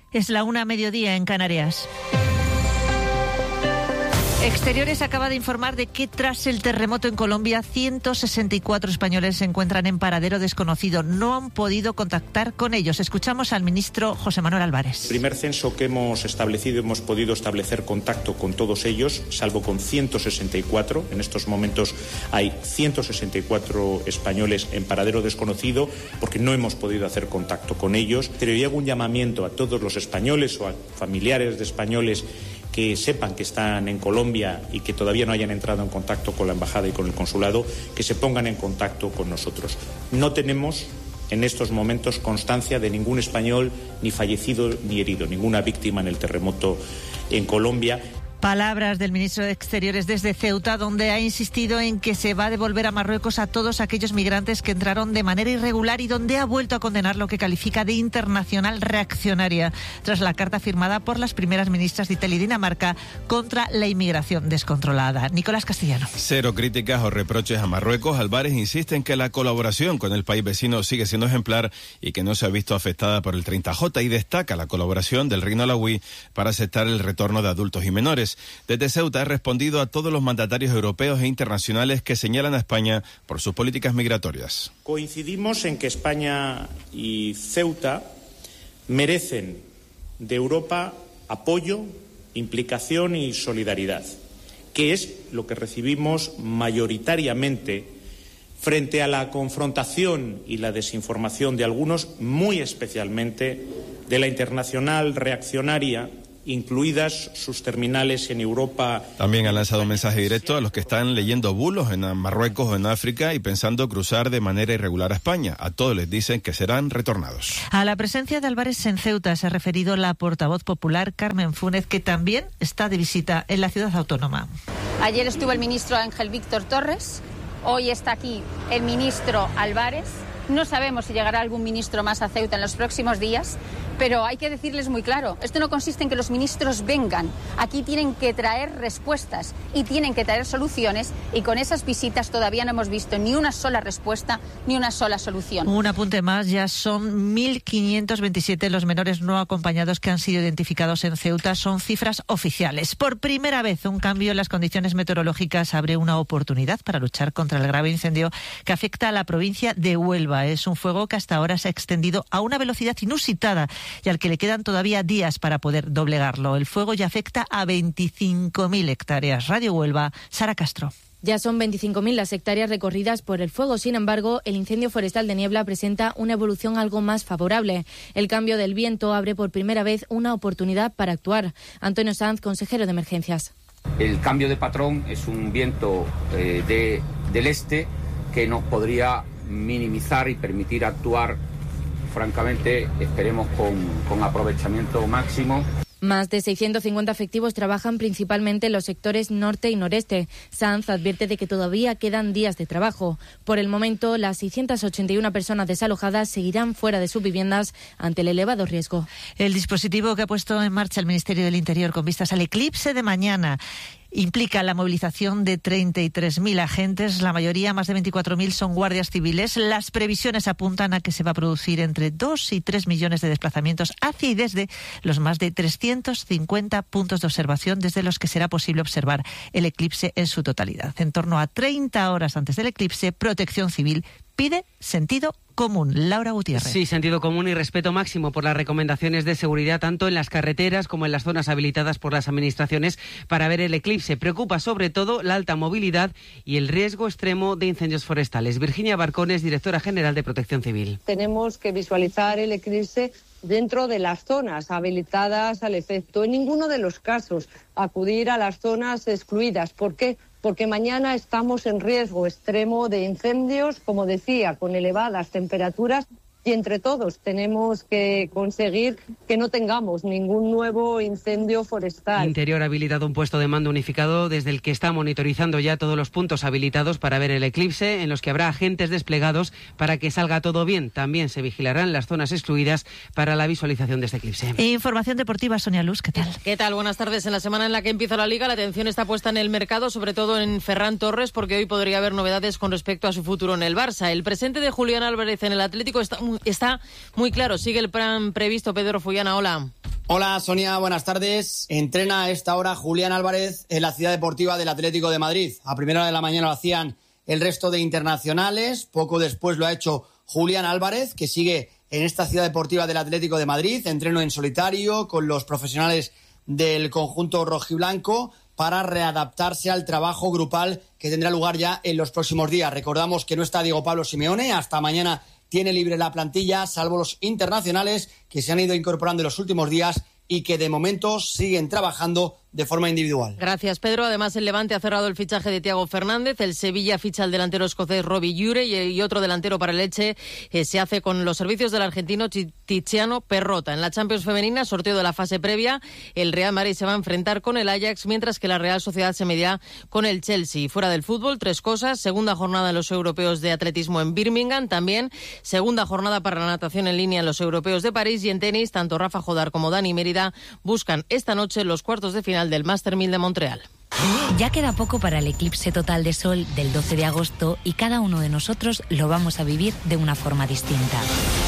Es la 1:00 en Canarias. Exteriores acaba de informar de que tras el terremoto en Colombia, 164 españoles se encuentran en paradero desconocido. No han podido contactar con ellos. Escuchamos al ministro José Manuel Álvarez. El primer censo que hemos establecido, hemos podido establecer contacto con todos ellos, salvo con 164. En estos momentos hay 164 españoles en paradero desconocido porque no hemos podido hacer contacto con ellos. Pero yo hago un llamamiento a todos los españoles o a familiares de españoles que sepan que están en Colombia y que todavía no hayan entrado en contacto con la embajada y con el consulado, que se pongan en contacto con nosotros. No tenemos en estos momentos constancia de ningún español ni fallecido ni herido, ninguna víctima en el terremoto en Colombia. Palabras del ministro de Exteriores desde Ceuta, donde ha insistido en que se va a devolver a Marruecos a todos aquellos migrantes que entraron de manera irregular y donde ha vuelto a condenar lo que califica de internacional reaccionaria tras la carta firmada por las primeras ministras de Italia y Dinamarca contra la inmigración descontrolada. Nicolás Castellano. Cero críticas o reproches a Marruecos. Álvarez insiste en que la colaboración con el país vecino sigue siendo ejemplar y que no se ha visto afectada por el 30J, y destaca la colaboración del Reino Alauí para aceptar el retorno de adultos y menores. Desde Ceuta he respondido a todos los mandatarios europeos e internacionales que señalan a España por sus políticas migratorias. Coincidimos en que España y Ceuta merecen de Europa apoyo, implicación y solidaridad, que es lo que recibimos mayoritariamente frente a la confrontación y la desinformación de algunos, muy especialmente de la internacional reaccionaria, incluidas sus terminales en Europa. También ha lanzado un mensaje directo a los que están leyendo bulos en Marruecos o en África y pensando cruzar de manera irregular a España. A todos les dicen que serán retornados. A la presencia de Álvarez en Ceuta se ha referido la portavoz popular Carmen Fúnez, que también está de visita en la ciudad autónoma. Ayer estuvo el ministro Ángel Víctor Torres, hoy está aquí el ministro Álvarez. No sabemos si llegará algún ministro más a Ceuta en los próximos días, pero hay que decirles muy claro, esto no consiste en que los ministros vengan, aquí tienen que traer respuestas y tienen que traer soluciones, y con esas visitas todavía no hemos visto ni una sola respuesta ni una sola solución. Un apunte más, ya son 1.527 los menores no acompañados que han sido identificados en Ceuta, son cifras oficiales. Por primera vez, un cambio en las condiciones meteorológicas abre una oportunidad para luchar contra el grave incendio que afecta a la provincia de Huelva. Es un fuego que hasta ahora se ha extendido a una velocidad inusitada y al que le quedan todavía días para poder doblegarlo. El fuego ya afecta a 25.000 hectáreas. Radio Huelva, Sara Castro. Ya son 25.000 las hectáreas recorridas por el fuego. Sin embargo, el incendio forestal de Niebla presenta una evolución algo más favorable. El cambio del viento abre por primera vez una oportunidad para actuar. Antonio Sanz, consejero de Emergencias. El cambio de patrón es un viento del este que nos podría minimizar y permitir actuar, francamente, esperemos con aprovechamiento máximo. Más de 650 efectivos trabajan principalmente en los sectores norte y noreste. Sanz advierte de que todavía quedan días de trabajo. Por el momento, las 681 personas desalojadas seguirán fuera de sus viviendas ante el elevado riesgo. El dispositivo que ha puesto en marcha el Ministerio del Interior con vistas al eclipse de mañana implica la movilización de 33.000 agentes, la mayoría, más de 24.000, son guardias civiles. Las previsiones apuntan a que se va a producir entre 2 y 3 millones de desplazamientos hacia y desde los más de 350 puntos de observación desde los que será posible observar el eclipse en su totalidad. En torno a 30 horas antes del eclipse, Protección Civil pide sentido común. Laura Gutiérrez. Sí, sentido común y respeto máximo por las recomendaciones de seguridad tanto en las carreteras como en las zonas habilitadas por las administraciones para ver el eclipse. Preocupa sobre todo la alta movilidad y el riesgo extremo de incendios forestales. Virginia Barcones, directora general de Protección Civil. Tenemos que visualizar el eclipse dentro de las zonas habilitadas al efecto. En ninguno de los casos acudir a las zonas excluidas. ¿Por qué? Porque mañana estamos en riesgo extremo de incendios, como decía, con elevadas temperaturas, y entre todos tenemos que conseguir que no tengamos ningún nuevo incendio forestal. Interior ha habilitado un puesto de mando unificado desde el que está monitorizando ya todos los puntos habilitados para ver el eclipse, en los que habrá agentes desplegados para que salga todo bien. También se vigilarán las zonas excluidas para la visualización de este eclipse. Información deportiva, Sonia Luz, ¿qué tal? ¿Qué tal? Buenas tardes. En la semana en la que empieza la Liga, la atención está puesta en el mercado, sobre todo en Ferran Torres, porque hoy podría haber novedades con respecto a su futuro en el Barça. El presente de Julián Álvarez en el Atlético está muy claro. Sigue el plan previsto. Pedro Fullana, hola. Hola Sonia, buenas tardes. Entrena a esta hora Julián Álvarez en la Ciudad Deportiva del Atlético de Madrid. A primera hora de la mañana lo hacían el resto de internacionales. Poco después lo ha hecho Julián Álvarez, que sigue en esta Ciudad Deportiva del Atlético de Madrid. Entreno en solitario con los profesionales del conjunto rojiblanco para readaptarse al trabajo grupal que tendrá lugar ya en los próximos días. Recordamos que no está Diego Pablo Simeone. Hasta mañana tiene libre la plantilla, salvo los internacionales que se han ido incorporando en los últimos días y que de momento siguen trabajando de forma individual. Gracias, Pedro. Además, el Levante ha cerrado el fichaje de Thiago Fernández. El Sevilla ficha al delantero escocés Robbie Ure y otro delantero para el Elche se hace con los servicios del argentino Tiziano Perrota. En la Champions femenina, sorteo de la fase previa, el Real Madrid se va a enfrentar con el Ajax, mientras que la Real Sociedad se medirá con el Chelsea. Fuera del fútbol, 3 cosas. Segunda jornada en los europeos de atletismo en Birmingham. También segunda jornada para la natación en línea en los europeos de París. Y en tenis, tanto Rafa Jodar como Dani Mérida buscan esta noche los cuartos de final del Master 1000 de Montreal. Ya queda poco para el eclipse total de sol del 12 de agosto y cada uno de nosotros lo vamos a vivir de una forma distinta.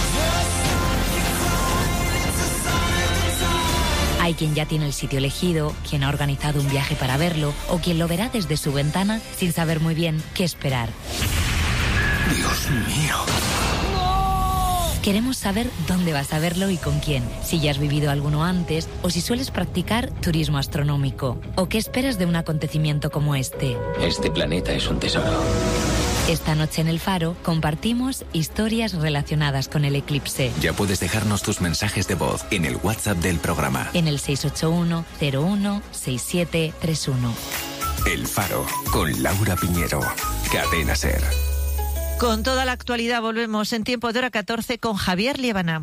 Hay quien ya tiene el sitio elegido, quien ha organizado un viaje para verlo o quien lo verá desde su ventana sin saber muy bien qué esperar. Dios mío. Queremos saber dónde vas a verlo y con quién, si ya has vivido alguno antes o si sueles practicar turismo astronómico. ¿O qué esperas de un acontecimiento como este? Este planeta es un tesoro. Esta noche en El Faro compartimos historias relacionadas con el eclipse. Ya puedes dejarnos tus mensajes de voz en el WhatsApp del programa. En el 681 01 6731. El Faro, con Laura Piñero. Cadena SER. Con toda la actualidad volvemos en tiempo de hora 14 con Javier Liébana.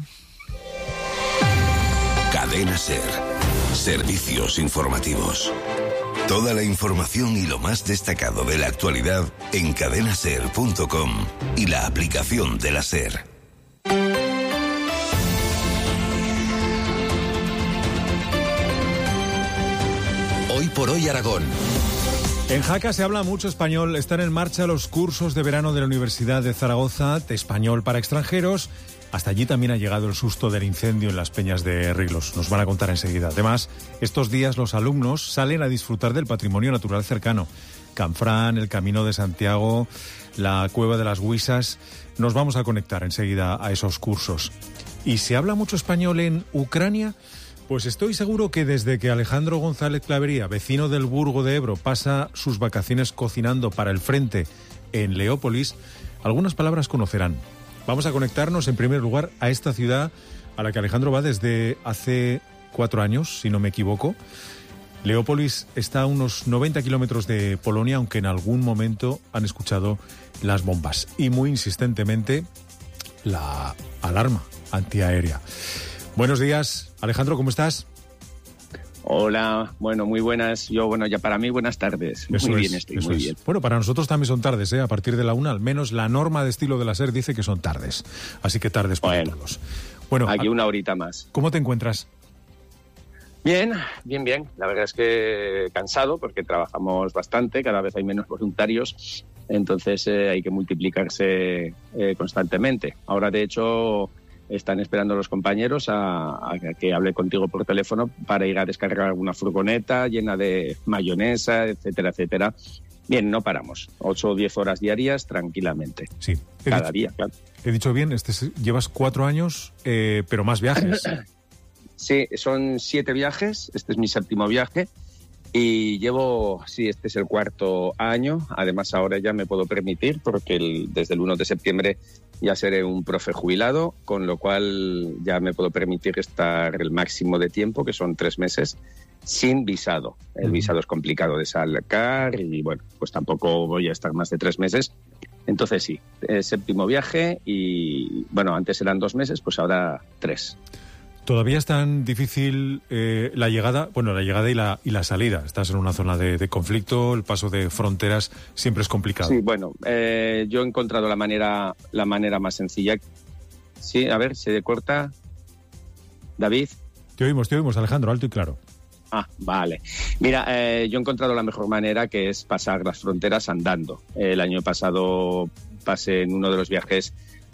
Cadena SER. Servicios informativos. Toda la información y lo más destacado de la actualidad en cadenaser.com y la aplicación de la SER. Hoy por hoy Aragón. En Jaca se habla mucho español. Están en marcha los cursos de verano de la Universidad de Zaragoza de español para extranjeros. Hasta allí también ha llegado el susto del incendio en las Peñas de Riglos. Nos van a contar enseguida. Además, estos días los alumnos salen a disfrutar del patrimonio natural cercano. Canfrán, el Camino de Santiago, la Cueva de las Huisas. Nos vamos a conectar enseguida a esos cursos. ¿Y se habla mucho español en Ucrania? Pues estoy seguro que desde que Alejandro González Clavería, vecino del Burgo de Ebro, pasa sus vacaciones cocinando para el frente en Leópolis, algunas palabras conocerán. Vamos a conectarnos en primer lugar a esta ciudad a la que Alejandro va desde hace 4 años, si no me equivoco. Leópolis está a unos 90 kilómetros de Polonia, aunque en algún momento han escuchado las bombas y muy insistentemente la alarma antiaérea. Buenos días, Alejandro, ¿cómo estás? Hola, bueno, muy buenas. Ya para mí, buenas tardes. Eso muy es, bien, estoy muy bien. Bueno, para nosotros también son tardes, ¿eh? A partir de la 1, al menos la norma de estilo de la SER dice que son tardes. Así que tardes para todos. Bueno, aquí una horita más. ¿Cómo te encuentras? Bien. La verdad es que cansado porque trabajamos bastante, cada vez hay menos voluntarios, entonces hay que multiplicarse constantemente. Ahora, de hecho, están esperando los compañeros a que hable contigo por teléfono para ir a descargar alguna furgoneta llena de mayonesa, etcétera, etcétera. Bien, no paramos. 8 o 10 horas diarias tranquilamente. Sí. Cada día, claro. He dicho bien, llevas 4 años, pero más viajes. Sí, son 7 viajes. Este es mi 7º viaje. Y este es el 4º año. Además, ahora ya me puedo permitir, porque desde el 1 de septiembre ya seré un profe jubilado, con lo cual ya me puedo permitir estar el máximo de tiempo, que son 3 meses, sin visado. El visado es complicado de sacar y, bueno, pues tampoco voy a estar más de 3 meses. Entonces sí, 7º viaje y, bueno, antes eran 2 meses, pues ahora 3. ¿Todavía es tan difícil la llegada y la salida? Estás en una zona de conflicto, el paso de fronteras siempre es complicado. Sí, bueno, yo he encontrado la manera más sencilla. Sí, a ver, ¿se corta? David. Te oímos, Alejandro, alto y claro. Ah, vale. Mira, yo he encontrado la mejor manera, que es pasar las fronteras andando. El año pasado pasé en uno de los viajes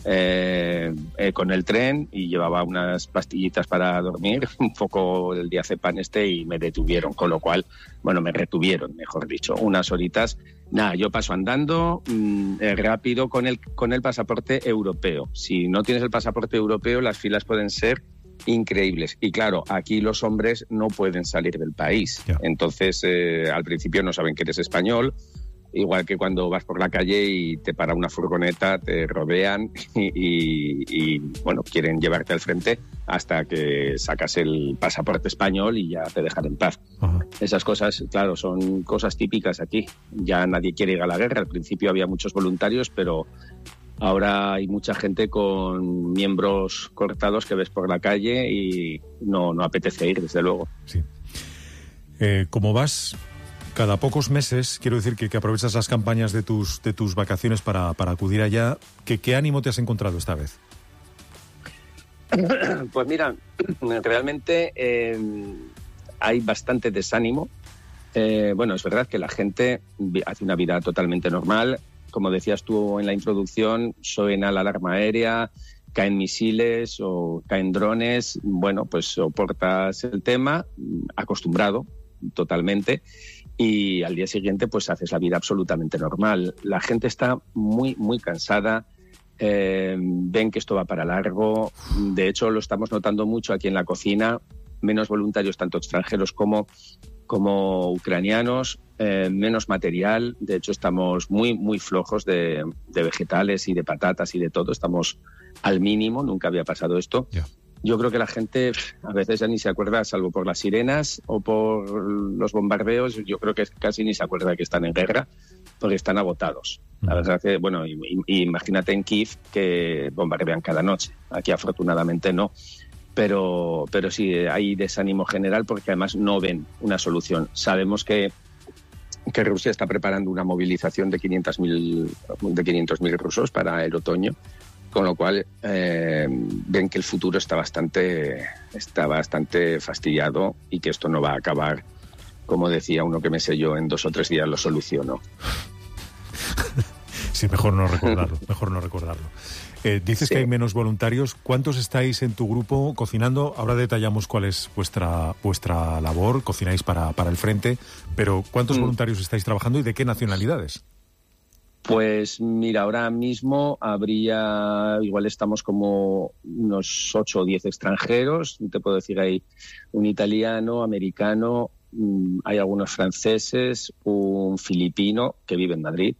con el tren y llevaba unas pastillitas para dormir, un poco el diazepam y me detuvieron, con lo cual, bueno, me retuvieron, mejor dicho, unas horitas. Nada, yo paso andando rápido con el pasaporte europeo. Si no tienes el pasaporte europeo, las filas pueden ser increíbles. Y claro, aquí los hombres no pueden salir del país. Ya. Entonces, al principio no saben que eres español. Igual que cuando vas por la calle y te para una furgoneta, te rodean y bueno, quieren llevarte al frente hasta que sacas el pasaporte español y ya te dejan en paz. Ajá. Esas cosas, claro, son cosas típicas aquí. Ya nadie quiere ir a la guerra. Al principio había muchos voluntarios, pero ahora hay mucha gente con miembros cortados que ves por la calle y no apetece ir, desde luego. Sí. ¿Cómo vas? Cada pocos meses, quiero decir que aprovechas las campañas de tus vacaciones para acudir allá. ¿Qué ánimo te has encontrado esta vez? Pues mira, realmente hay bastante desánimo. Bueno, es verdad que la gente hace una vida totalmente normal. Como decías tú en la introducción, suena la alarma aérea, caen misiles o caen drones. Bueno, pues soportas el tema, acostumbrado totalmente. Y al día siguiente pues haces la vida absolutamente normal. La gente está muy, muy cansada, ven que esto va para largo. De hecho, lo estamos notando mucho aquí en la cocina, menos voluntarios, tanto extranjeros como ucranianos, menos material. De hecho, estamos muy, muy flojos de vegetales y de patatas y de todo. Estamos al mínimo, nunca había pasado esto. Yeah. Yo creo que la gente a veces ya ni se acuerda, salvo por las sirenas o por los bombardeos, yo creo que casi ni se acuerda de que están en guerra porque están agotados. La verdad que, bueno, imagínate en Kiev que bombardean cada noche. Aquí afortunadamente no. Pero sí, hay desánimo general porque además no ven una solución. Sabemos que Rusia está preparando una movilización de 500.000 rusos para el otoño. Con lo cual ven que el futuro está bastante fastidiado y que esto no va a acabar, como decía uno que me sé yo, en 2 o 3 días lo soluciono. Sí, mejor no recordarlo. Dices sí. Que hay menos voluntarios. ¿Cuántos estáis en tu grupo cocinando? Ahora detallamos cuál es vuestra labor. Cocináis para el frente, pero ¿cuántos voluntarios estáis trabajando y de qué nacionalidades? Pues mira, ahora mismo igual estamos como unos 8 o 10 extranjeros, te puedo decir, hay un italiano, americano, hay algunos franceses, un filipino que vive en Madrid,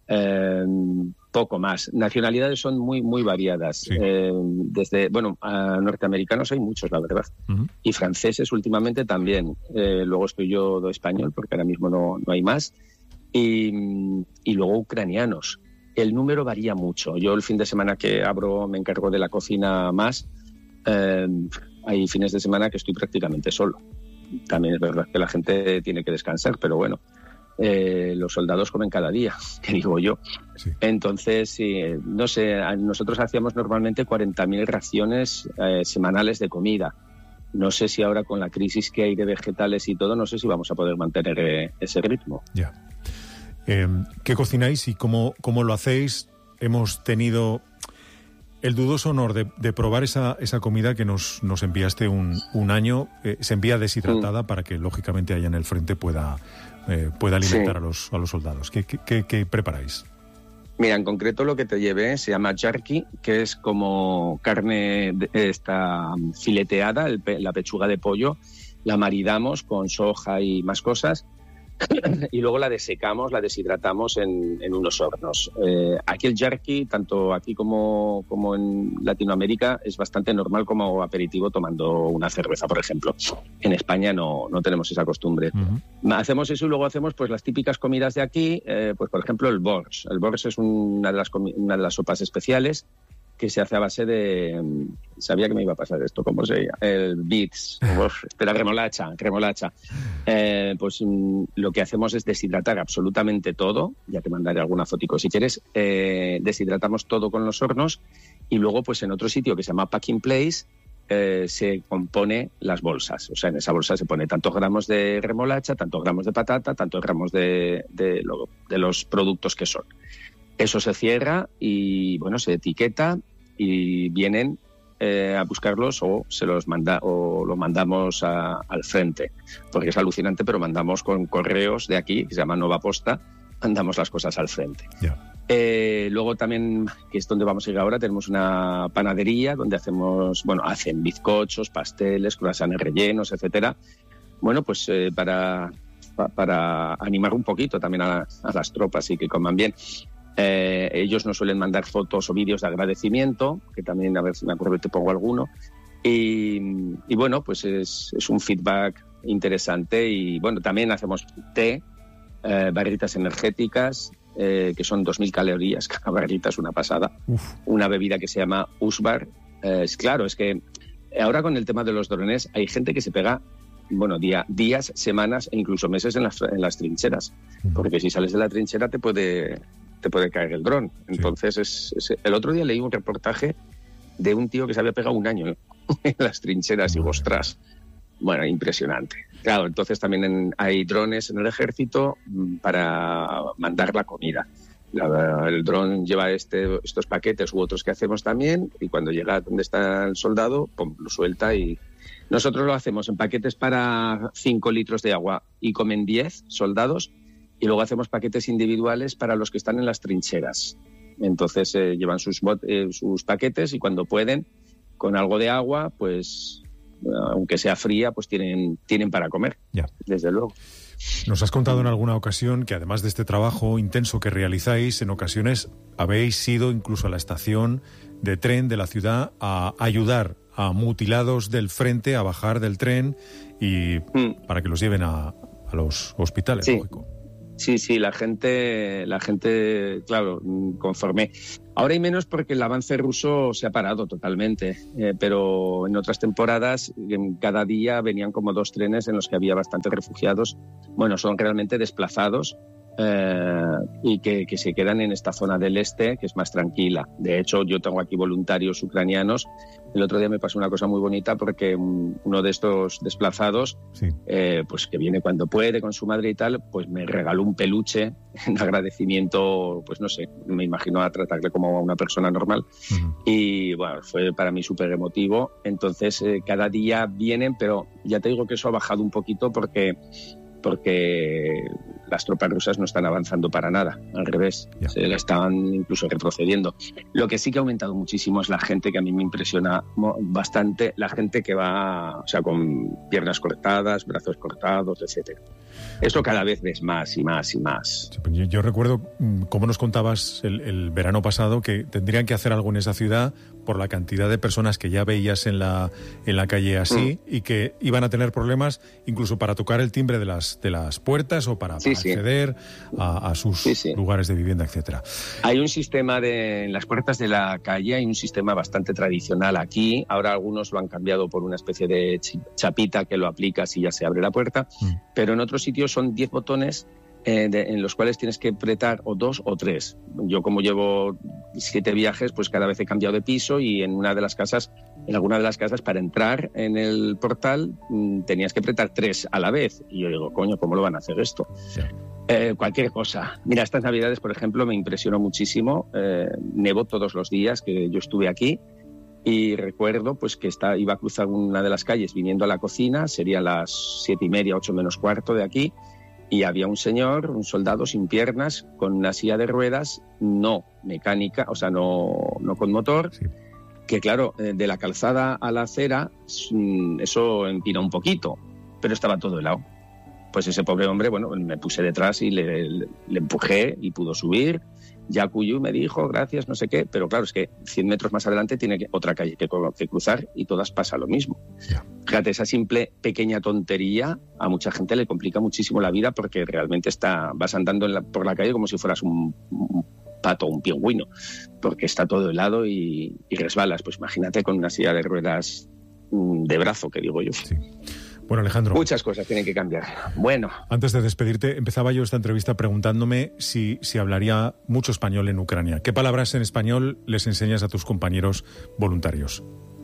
poco más. Nacionalidades son muy, muy variadas. Sí. Desde, norteamericanos hay muchos, la verdad, y franceses últimamente también. Luego estoy yo de español, porque ahora mismo no hay más. Y luego ucranianos. El número varía mucho. Yo el fin de semana que abro me encargo de la cocina más. Hay fines de semana que estoy prácticamente solo. También es verdad que la gente tiene que descansar, pero bueno, los soldados comen cada día, que digo yo. Sí. Entonces, no sé, nosotros hacíamos normalmente 40.000 raciones semanales de comida. No sé si ahora con la crisis que hay de vegetales y todo, no sé si vamos a poder mantener ese ritmo. Ya. ¿Qué cocináis y cómo lo hacéis? Hemos tenido el dudoso honor de probar esa comida que nos enviaste un año. Se envía deshidratada para que, lógicamente, allá en el frente pueda alimentar a los soldados. ¿Qué preparáis? Mira, en concreto lo que te llevé se llama jerky, que es como carne fileteada, la pechuga de pollo. La maridamos con soja y más cosas. Y luego la desecamos, la deshidratamos en unos hornos. Aquí el jerky, tanto aquí como en Latinoamérica, es bastante normal como aperitivo tomando una cerveza, por ejemplo. En España no tenemos esa costumbre. Uh-huh. Hacemos eso y luego hacemos pues las típicas comidas de aquí, pues por ejemplo el borsch. El borsch es una de las sopas especiales que se hace a base de... Sabía que me iba a pasar esto, ¿cómo se llama? El beets, remolacha. Pues lo que hacemos es deshidratar absolutamente todo, ya te mandaré alguna fotico si quieres, deshidratamos todo con los hornos y luego pues en otro sitio que se llama Packing Place se compone las bolsas. O sea, en esa bolsa se pone tantos gramos de remolacha, tantos gramos de patata, tantos gramos de los productos que son. Eso se cierra y, bueno, se etiqueta y vienen a buscarlos o los mandamos al frente, porque es alucinante, pero mandamos con correos de aquí, que se llama Nova Posta, mandamos las cosas al frente. Luego también, que es donde vamos a ir ahora, tenemos una panadería donde hacen bizcochos, pasteles, croissants rellenos, etcétera. Bueno, pues para animar un poquito también a las tropas y que coman bien. Ellos nos suelen mandar fotos o vídeos de agradecimiento, que también, a ver si me acuerdo y te pongo alguno. Y bueno, pues es un feedback interesante. Y bueno, también hacemos té, barritas energéticas, que son 2.000 calorías, cada barrita es una pasada. Una bebida que se llama Usbar. Claro, es que ahora con el tema de los drones hay gente que se pega, bueno, días, semanas e incluso meses en las trincheras. Porque si sales de la trinchera te puede caer el dron. Entonces, el otro día leí un reportaje de un tío que se había pegado un año en las trincheras y ostras, bueno, impresionante. Claro, entonces también hay drones en el ejército para mandar la comida. El dron lleva estos paquetes u otros que hacemos también, y cuando llega donde está el soldado, pum, lo suelta. Y nosotros lo hacemos en paquetes para 5 litros de agua y comen 10 soldados. Y luego hacemos paquetes individuales para los que están en las trincheras. Entonces llevan sus paquetes y cuando pueden, con algo de agua, pues aunque sea fría, pues tienen para comer, desde luego. Nos has contado en alguna ocasión que además de este trabajo intenso que realizáis, en ocasiones habéis ido incluso a la estación de tren de la ciudad a ayudar a mutilados del frente a bajar del tren y para que los lleven a los hospitales, sí. Lógico. Sí, la gente, claro, conforme. Ahora hay menos porque el avance ruso se ha parado totalmente, pero en otras temporadas cada día venían como 2 trenes en los que había bastantes refugiados. Bueno, son realmente desplazados y que se quedan en esta zona del este, que es más tranquila. De hecho, yo tengo aquí voluntarios ucranianos. El otro día me pasó una cosa muy bonita porque uno de estos desplazados, pues que viene cuando puede con su madre y tal, pues me regaló un peluche en agradecimiento, pues no sé, me imagino a tratarle como a una persona normal. Y bueno, fue para mí súper emotivo. Entonces, cada día vienen, pero ya te digo que eso ha bajado un poquito porque las tropas rusas no están avanzando para nada, al revés, se la están incluso retrocediendo. Lo que sí que ha aumentado muchísimo es la gente, que a mí me impresiona bastante, la gente que va, o sea, con piernas cortadas, brazos cortados, etcétera. Eso cada vez ves más y más y más. Sí, yo recuerdo, como nos contabas el verano pasado, que tendrían que hacer algo en esa ciudad por la cantidad de personas que ya veías en la calle así y que iban a tener problemas incluso para tocar el timbre de las puertas o para acceder a sus lugares de vivienda, etcétera. Hay un sistema en las puertas de la calle, hay un sistema bastante tradicional aquí. Ahora algunos lo han cambiado por una especie de chapita que lo aplicas y ya se abre la puerta, pero en otros sitios son 10 botones en los cuales tienes que apretar o 2 o 3. Yo, como llevo 7 viajes, pues cada vez he cambiado de piso y en alguna de las casas para entrar en el portal tenías que apretar 3 a la vez. Y yo digo, coño, ¿cómo lo van a hacer esto? Cualquier cosa. Mira, estas Navidades, por ejemplo, me impresionó muchísimo. Nevó todos los días que yo estuve aquí. Y recuerdo pues que iba a cruzar una de las calles viniendo a la cocina, serían las 7:30, 8 menos cuarto de aquí, y había un señor, un soldado sin piernas, con una silla de ruedas, no mecánica, o sea, no con motor, que claro, de la calzada a la acera, eso empina un poquito, pero estaba todo helado. Pues ese pobre hombre, bueno, me puse detrás y le empujé y pudo subir. Yacuyu me dijo, gracias, no sé qué, pero claro, es que 100 metros más adelante tiene otra calle que cruzar y todas pasa lo mismo. Fíjate, esa simple pequeña tontería a mucha gente le complica muchísimo la vida porque realmente vas andando por la calle como si fueras un pato, un pingüino, porque está todo helado y resbalas. Pues imagínate con una silla de ruedas de brazo, que digo yo. Bueno, Alejandro, muchas cosas tienen que cambiar. Bueno, antes de despedirte, empezaba yo esta entrevista preguntándome si hablaría mucho español en Ucrania. ¿Qué palabras en español les enseñas a tus compañeros voluntarios?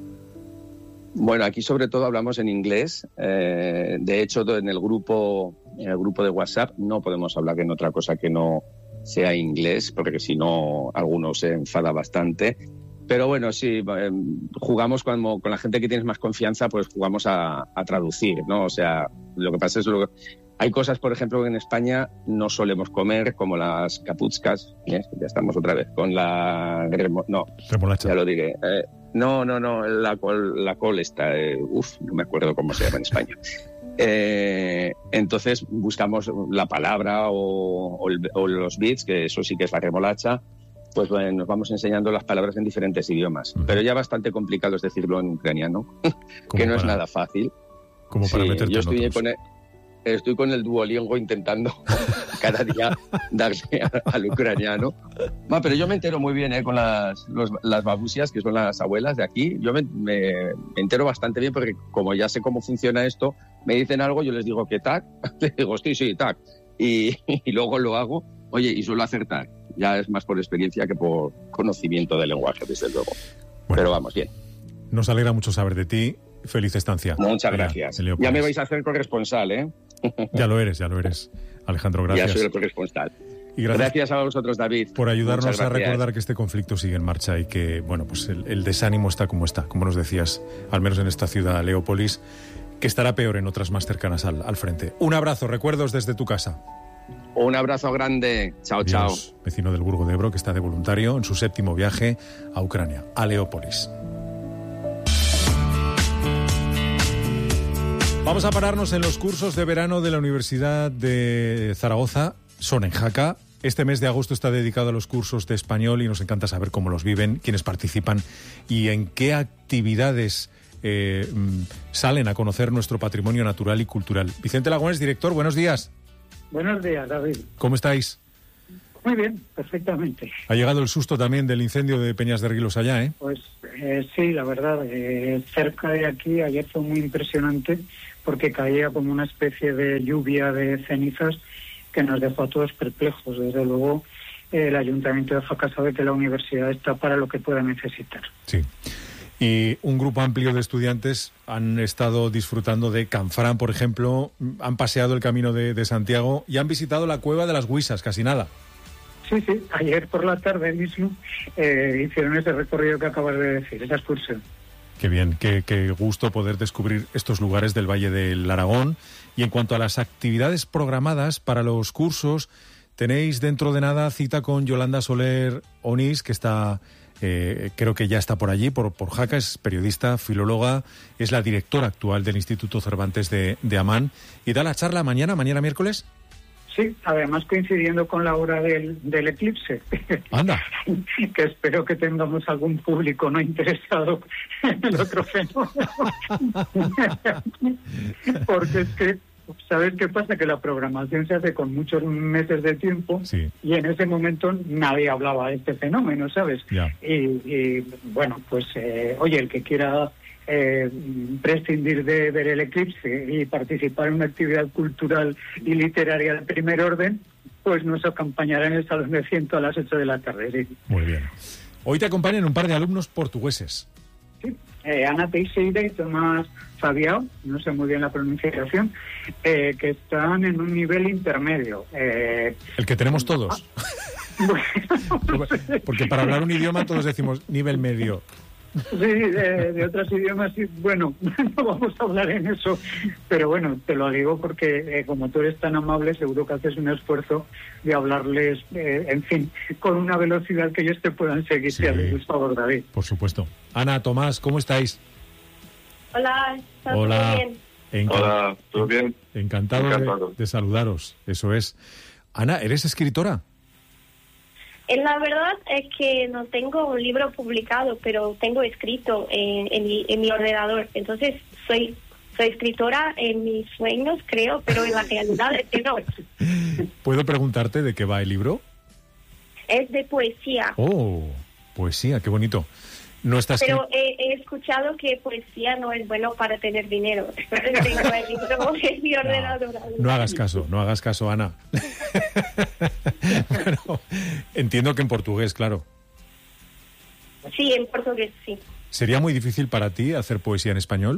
Bueno, aquí sobre todo hablamos en inglés. De hecho, en el grupo de WhatsApp no podemos hablar en otra cosa que no sea inglés, porque si no, alguno se enfada bastante. Pero bueno, sí, jugamos con la gente que tienes más confianza, pues jugamos a traducir, ¿no? O sea, lo que pasa es hay cosas, por ejemplo, que en España no solemos comer, como las capuchkas. Ya estamos otra vez con la... No, remolacha. Ya lo diré. No, la col esta. No me acuerdo cómo se llama en España. Entonces buscamos la palabra o los bits, que eso sí que es la remolacha. Pues bueno, nos vamos enseñando las palabras en diferentes idiomas. Pero ya bastante complicado es decirlo en ucraniano, que no es nada fácil. Como para meterte yo en estoy con el Duolingo intentando cada día darle al ucraniano. Pero yo me entero muy bien con las babusias, que son las abuelas de aquí. Yo me entero bastante bien porque como ya sé cómo funciona esto, me dicen algo, yo les digo que tac, les digo sí, tac. Y luego lo hago, oye, y suelo acertar. Ya es más por experiencia que por conocimiento del lenguaje, desde luego. Bueno, pero vamos, bien. Nos alegra mucho saber de ti. Feliz estancia. Muchas gracias. Ya me vais a hacer corresponsal, ¿eh? Ya lo eres. Alejandro, gracias. Ya soy el corresponsal. Y gracias a vosotros, David. Por ayudarnos a recordar que este conflicto sigue en marcha y que, bueno, pues el desánimo está, como nos decías, al menos en esta ciudad, Leópolis, que estará peor en otras más cercanas al frente. Un abrazo, recuerdos desde tu casa. Un abrazo grande. Chao, Adiós, chao. Vecino del Burgo de Ebro, que está de voluntario en su 7º viaje a Ucrania, a Leópolis. Vamos a pararnos en los cursos de verano de la Universidad de Zaragoza. Son en Jaca. Este mes de agosto está dedicado a los cursos de español y nos encanta saber cómo los viven, quiénes participan y en qué actividades salen a conocer nuestro patrimonio natural y cultural. Vicente Lagones, director, buenos días. Buenos días, David. ¿Cómo estáis? Muy bien, perfectamente. Ha llegado el susto también del incendio de Peñas de Rilos allá, ¿eh? Pues sí, la verdad, cerca de aquí ayer fue muy impresionante porque caía como una especie de lluvia de cenizas que nos dejó a todos perplejos. Desde luego, el Ayuntamiento de Jaca sabe que la universidad está para lo que pueda necesitar. Sí. Y un grupo amplio de estudiantes han estado disfrutando de Canfrán, por ejemplo, han paseado el camino de Santiago y han visitado la Cueva de las Huisas, casi nada. Sí, ayer por la tarde mismo hicieron ese recorrido que acabas de decir, esa excursión. Qué bien, qué gusto poder descubrir estos lugares del Valle del Aragón. Y en cuanto a las actividades programadas para los cursos, tenéis dentro de nada cita con Yolanda Soler Onís, que está, creo que ya está por allí, por Jaca, es periodista, filóloga, es la directora actual del Instituto Cervantes de Amán, y da la charla mañana miércoles. Sí, además coincidiendo con la hora del eclipse. Anda. Que espero que tengamos algún público no interesado en el otro fenómeno. Porque es que, ¿sabes qué pasa? Que la programación se hace con muchos meses de tiempo, sí, y en ese momento nadie hablaba de este fenómeno, ¿sabes? Ya. Y bueno, pues, oye, el que quiera prescindir de ver el eclipse y participar en una actividad cultural y literaria de primer orden, pues nos acompañará en el Salón de Ciento a las 8 de la tarde. Sí. Muy bien. Hoy te acompañan un par de alumnos portugueses. Sí, Ana Teixeira y Tomás Fabiao, no sé muy bien la pronunciación, que están en un nivel intermedio. El que tenemos todos. Bueno, porque para hablar un idioma todos decimos nivel medio. Sí, de otros idiomas, sí. Bueno, no vamos a hablar en eso, pero bueno, te lo digo porque como tú eres tan amable, seguro que haces un esfuerzo de hablarles, en fin, con una velocidad que ellos te puedan seguir. Sí. Por favor, David. Por supuesto. Ana, Tomás, ¿cómo estáis? Hola, ¿estás Hola. bien? Hola, ¿todo bien? Encantado. De saludaros, eso es. Ana, ¿eres escritora? La verdad es que no tengo un libro publicado, pero tengo escrito en mi ordenador. Entonces, soy escritora en mis sueños, creo, pero en la realidad es que no. ¿Puedo preguntarte de qué va el libro? Es de poesía. Oh, poesía, qué bonito. No está Pero he escuchado que poesía no es bueno para tener dinero. Tengo el libro en mi ordenador. No hagas caso, Ana. Bueno, entiendo que en portugués, claro. Sí, en portugués, sí. ¿Sería muy difícil para ti hacer poesía en español?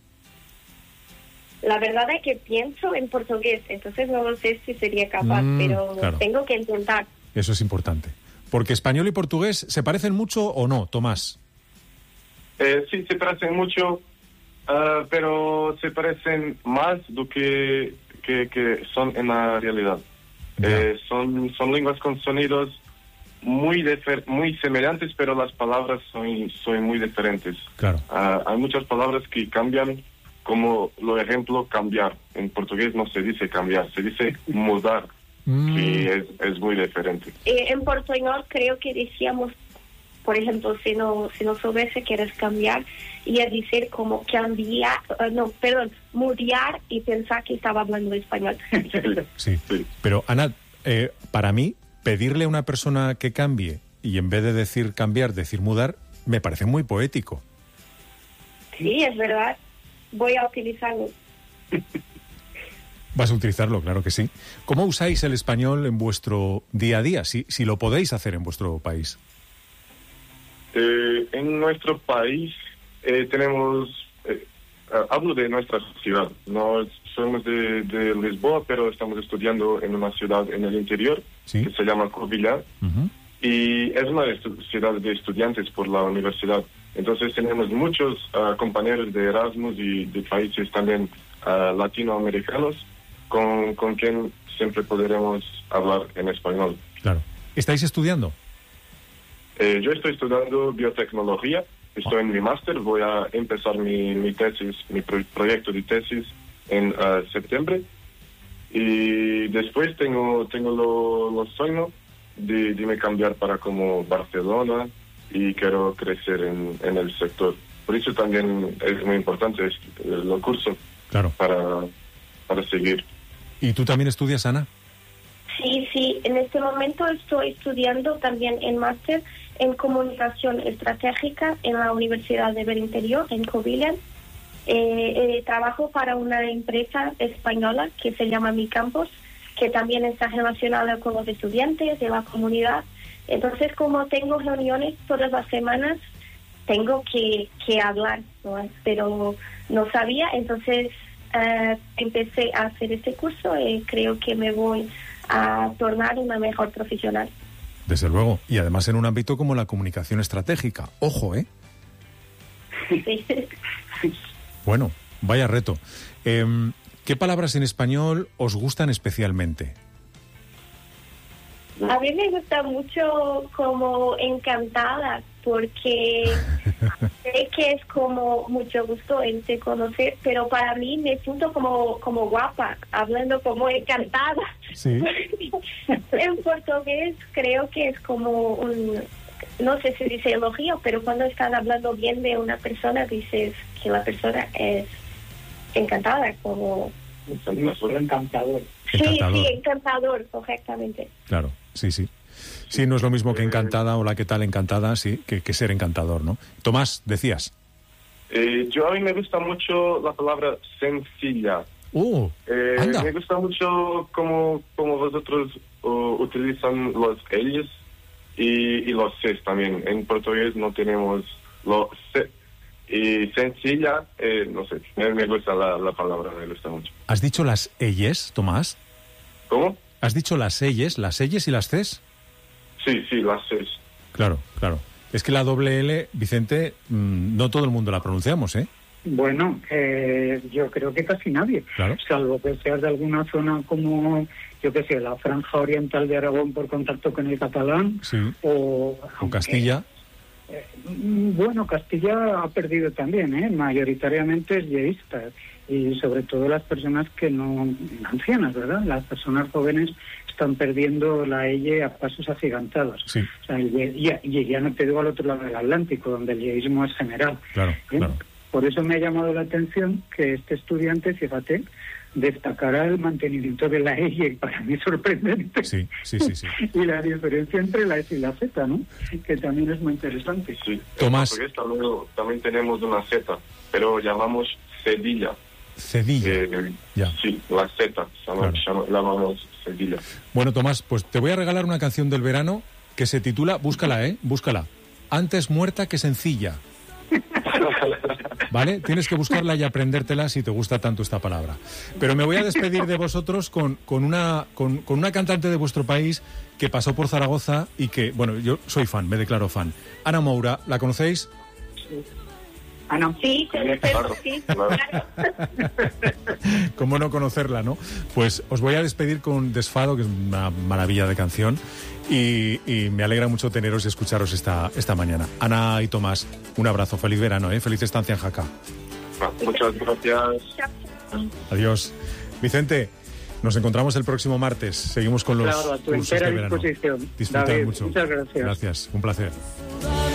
La verdad es que pienso en portugués, entonces no sé si sería capaz, pero claro, tengo que intentar. Eso es importante. Porque español y portugués, ¿se parecen mucho o no, Tomás? Sí, se parecen mucho, pero se parecen más de lo que son en la realidad. Son lenguas con sonidos muy semejantes, pero las palabras son muy diferentes. Claro. Hay muchas palabras que cambian, como lo ejemplo cambiar. En portugués no se dice cambiar, se dice mudar, que es muy diferente. En portugués creo que decíamos, por ejemplo, si no sabes quieres cambiar, y es decir como cambiar, mudar y pensar que estaba hablando español. Sí. Pero Ana, para mí, pedirle a una persona que cambie y en vez de decir cambiar, decir mudar, me parece muy poético. Sí, es verdad. Voy a utilizarlo. Vas a utilizarlo, claro que sí. ¿Cómo usáis el español en vuestro día a día? Si lo podéis hacer en vuestro país. En nuestro país tenemos... hablo de nuestra ciudad. No somos de Lisboa, pero estamos estudiando en una ciudad en el interior, ¿sí?, que se llama Covilhã. Y es una ciudad de estudiantes por la universidad. Entonces tenemos muchos compañeros de Erasmus y de países también latinoamericanos con quien siempre podremos hablar en español. Claro. ¿Estáis estudiando? Yo estoy estudiando biotecnología, estoy en mi máster, voy a empezar mi tesis, mi proyecto de tesis en septiembre. Y después tengo los sueños de me cambiar para como Barcelona, y quiero crecer en el sector. Por eso también es muy importante el curso, claro, para seguir. ¿Y tú también estudias, Ana? Sí, en este momento estoy estudiando también en máster en comunicación estratégica en la Universidad del Interior, en Covilhã. Trabajo para una empresa española que se llama Mi Campus, que también está relacionada con los estudiantes de la comunidad. Entonces, como tengo reuniones todas las semanas, tengo que hablar, ¿no? Pero no sabía, entonces empecé a hacer este curso y creo que me voy a tornar una mejor profesional. Desde luego, y además en un ámbito como la comunicación estratégica. Ojo, ¿eh? Sí. Bueno, vaya reto. ¿Qué palabras en español os gustan especialmente? A mí me gusta mucho como encantada, porque sé que es como mucho gusto en te conocer, pero para mí me siento como guapa, hablando como encantada. Sí. En portugués creo que es como no sé si dice elogio, pero cuando estás hablando bien de una persona dices que la persona es encantada, como... Encantador. Sí, encantador, correctamente. Claro, sí. Sí, no es lo mismo que encantada, hola, ¿qué tal, encantada? Sí, que ser encantador, ¿no? Tomás, decías. A mí me gusta mucho la palabra sencilla. Anda. Me gusta mucho como vosotros utilizan los ellos y los ses también. En portugués no tenemos los se. Y sencilla, no sé, me gusta la palabra, me gusta mucho. ¿Has dicho las ellas, Tomás? ¿Cómo? ¿Has dicho las ellas y las ces? Sí, las ces. Claro. Es que la doble L, Vicente, no todo el mundo la pronunciamos, ¿eh? Bueno, yo creo que casi nadie. Claro. Salvo que seas de alguna zona como, yo qué sé, la franja oriental de Aragón por contacto con el catalán. Sí. O Castilla. Bueno, Castilla ha perdido también, mayoritariamente es yeísta, y sobre todo las personas que no, ancianas, ¿verdad? Las personas jóvenes están perdiendo la elle a pasos agigantados. Sí. O sea, y ya no te digo al otro lado del Atlántico, donde el yeísmo es general. Claro. Por eso me ha llamado la atención que este estudiante, fíjate, destacará el mantenimiento de la elle, para mí sorprendente. Sí. Y la diferencia entre la S y la Z, ¿no? Que también es muy interesante. Sí. Tomás. También tenemos una Z, pero llamamos cedilla. Cedilla. Ya. Sí, la Z, llamamos cedilla. Bueno, Tomás, pues te voy a regalar una canción del verano que se titula, búscala, búscala. Antes muerta que sencilla. ¿Vale? Tienes que buscarla y aprendértela si te gusta tanto esta palabra. Pero me voy a despedir de vosotros con una cantante de vuestro país que pasó por Zaragoza y que, bueno, yo soy fan, me declaro fan. Ana Moura, ¿la conocéis? Sí. Ana. Sí, claro. Sí, claro. ¿Cómo no conocerla, no? Pues os voy a despedir con Desfado, que es una maravilla de canción, y me alegra mucho teneros y escucharos esta mañana. Ana y Tomás, un abrazo, feliz verano, feliz estancia en Jaca. Muchas gracias. Adiós. Vicente, nos encontramos el próximo martes. Seguimos con los Claro, a tu cursos entera de verano. disposición. Disfrutad David, mucho. muchas gracias. Gracias, un placer.